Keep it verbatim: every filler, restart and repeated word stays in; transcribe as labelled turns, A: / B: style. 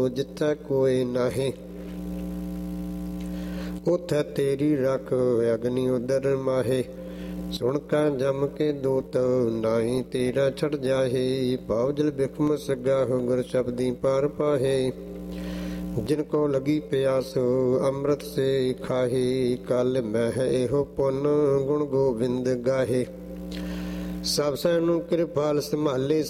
A: ਜਿੱਥੈ ਕੋਇ ਨਾਹੀ। ਉਥੈ ਤੇਰੀ ਰਖ ਅਗਨੀ ਉਦਰ ਮਾਹੇ। ਸੁਣ ਕਾ ਜਮ ਕੇ ਦੂਤ ਨਾਹੀ ਤੇਰਾ ਛੜ ਜਾਹੇ। ਪਾਉ ਜਲ ਬਿਖਮ ਸਗਾ ਗੁਰ ਸ਼ਬਦੀ ਪਾਰ ਪਾਹੇ। ਜਿਨ ਕੋ ਲਗੀ ਪਿਆਸ ਅੰਮ੍ਰਿਤ ਸੇ ਖਾਹੇ। ਕਲ ਮਹਿ ਇਹੋ ਪੁੰਨ ਗੁਣ ਗੋਬਿੰਦ ਗਾਹੇ। ਸਭ ਸੈਨੂੰ ਕਿਰਪਾਲ ਸੰਭਾਲੇ